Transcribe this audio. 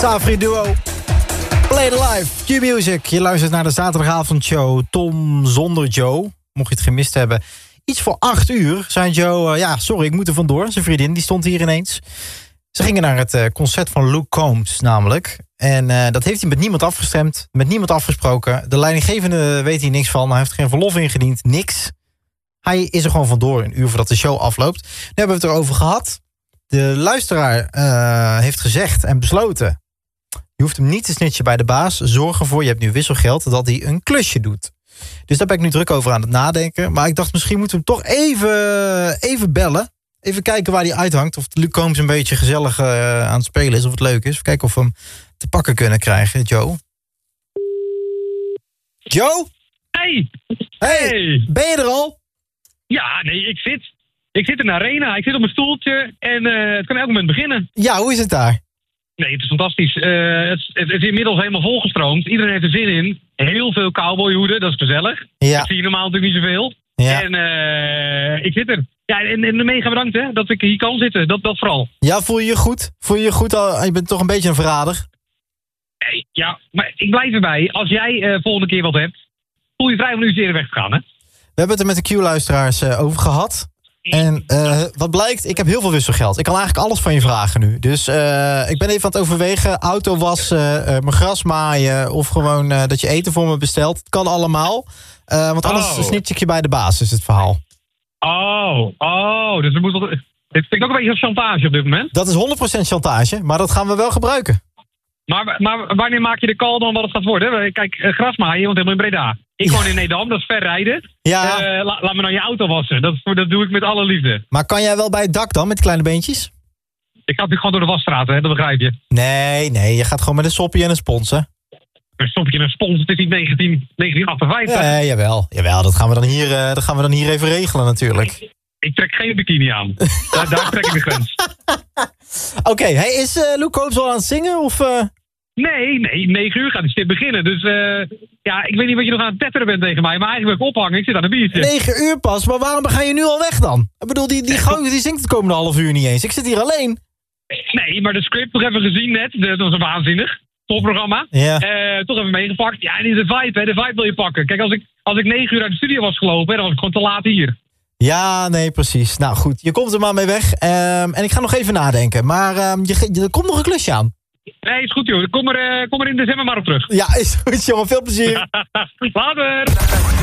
Savri Duo. Play the Live, Q-Music. Je luistert naar de zaterdagavondshow Tom zonder Joe. Mocht je het gemist hebben. Iets voor 8 uur zei Joe... sorry, ik moet er vandoor. Zijn vriendin die stond hier ineens. Ze gingen naar het concert van Luke Combs namelijk. En dat heeft hij met niemand afgestemd. Met niemand afgesproken. De leidinggevende weet hier niks van. Hij heeft geen verlof ingediend. Niks. Hij is er gewoon vandoor een uur voordat de show afloopt. Nu hebben we het erover gehad. De luisteraar heeft gezegd en besloten... je hoeft hem niet te snitchen bij de baas. Zorg ervoor, je hebt nu wisselgeld, dat hij een klusje doet. Dus daar ben ik nu druk over aan het nadenken. Maar ik dacht, misschien moeten we hem toch even bellen. Even kijken waar hij uithangt. Of Luke Combs een beetje gezellig aan het spelen is. Of het leuk is. Even kijken of we hem te pakken kunnen krijgen. Joe? Joe? Hey! Ben je er al? Ja, nee, ik zit in de arena. Ik zit op mijn stoeltje en het kan elk moment beginnen. Ja, hoe is het daar? Nee, het is fantastisch. Het is inmiddels helemaal volgestroomd. Iedereen heeft er zin in. Heel veel cowboyhoeden, dat is gezellig. Ja. Dat zie je normaal natuurlijk niet zoveel. Ja. En ik zit er. Ja, en mega bedankt hè, dat ik hier kan zitten. Dat vooral. Ja, voel je je goed? Voel je je goed? Je bent toch een beetje een verrader? Nee, ja, maar ik blijf erbij. Als jij volgende keer wat hebt, voel je vrij om nu eens eerder weg te gaan, hè? We hebben het er met de Q-luisteraars over gehad. En wat blijkt, ik heb heel veel wisselgeld. Ik kan eigenlijk alles van je vragen nu. Dus ik ben even aan het overwegen. Auto wassen, mijn gras maaien... of gewoon dat je eten voor me bestelt. Het kan allemaal. Want anders snitch ik je bij de baas, is het verhaal. Dus dit vind ik ook een beetje chantage op dit moment. Dat is 100% chantage, maar dat gaan we wel gebruiken. Maar wanneer maak je de call dan wat het gaat worden? Kijk, gras maaien, want helemaal in Breda. Ik woon in Nedam, dat is ver rijden. Ja. Laat me dan je auto wassen. Dat doe ik met alle liefde. Maar kan jij wel bij het dak dan, met kleine beentjes? Ik ga natuurlijk gewoon door de wasstraat, hè? Dat begrijp je. Nee, je gaat gewoon met een soppie en een spons, hè? Een soppie en een spons, het is niet 1958. Nee, jawel, dat gaan we dan hier even regelen natuurlijk. Ik trek geen bikini aan. Daar trek ik de grens. Oké, is Luke Combs al aan het zingen, of... Nee, 9 uur gaat die stip beginnen. Dus ik weet niet wat je nog aan het tetteren bent tegen mij. Maar eigenlijk wil ik ophangen, ik zit aan een biertje. 9 uur pas, maar waarom ga je nu al weg dan? Ik bedoel, die gozer die zingt het komende half uur niet eens. Ik zit hier alleen. Nee, maar de script nog even gezien net. Dat was een waanzinnig topprogramma. Ja. Toch even meegepakt. Ja, en de vibe, hè, de vibe wil je pakken. Kijk, als ik 9 uur uit de studio was gelopen, dan was ik gewoon te laat hier. Ja, nee, precies. Nou goed, je komt er maar mee weg. En ik ga nog even nadenken. Maar er komt nog een klusje aan. Nee, is goed joh. Kom er in december maar op terug. Ja, is goed jongen. Veel plezier. Later.